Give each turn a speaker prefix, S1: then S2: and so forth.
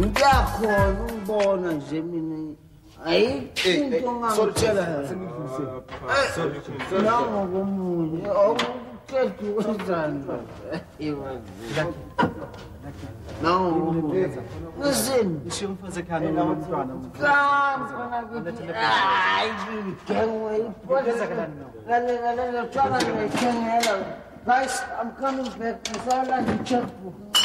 S1: ngiyakhona ukubona nje mina ayikho into ongangitshela nangokomunye awukukhetha ukwenzani nangokomunye listen guys, I'm coming back. I saw like a checkbook.